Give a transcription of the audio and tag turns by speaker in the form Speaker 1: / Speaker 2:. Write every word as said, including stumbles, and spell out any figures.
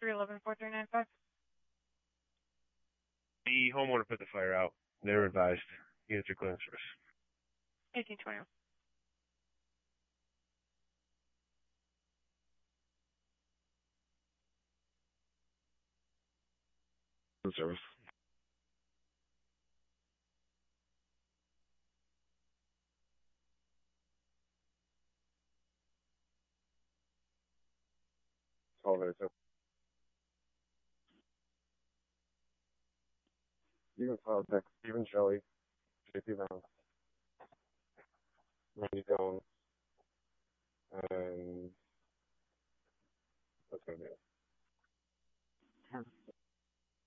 Speaker 1: three eleven four three nine five.
Speaker 2: The homeowner put the fire out. They're advised. Units are clearance service.
Speaker 1: eighteen twenty-one.
Speaker 2: Service. Elevator. Stephen File Tech, Stephen Shelley, J P Brown, Randy Jones, and that's gonna be it.